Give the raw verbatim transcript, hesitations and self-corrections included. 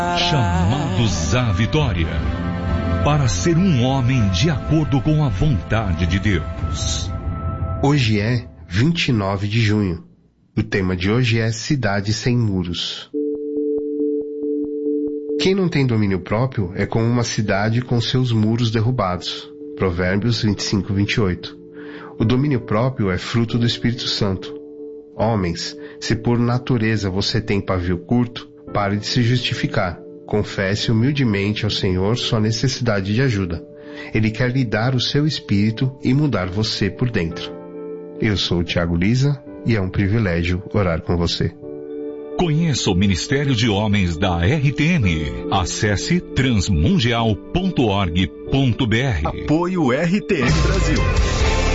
Chamados à vitória, para ser um homem de acordo com a vontade de Deus. Hoje é vinte e nove de junho. O tema de hoje é Cidade Sem Muros. Quem não tem domínio próprio é como uma cidade com seus muros derrubados. Provérbios vinte e cinco, vinte e oito. O domínio próprio é fruto do Espírito Santo. Homens, se por natureza você tem pavio curto, pare de se justificar. Confesse humildemente ao Senhor sua necessidade de ajuda. Ele quer lhe dar o seu espírito e mudar você por dentro. Eu sou o Thiago Lisa e é um privilégio orar com você. Conheça o Ministério de Homens da R T M. Acesse transmundial ponto org ponto br. Apoio R T M Brasil.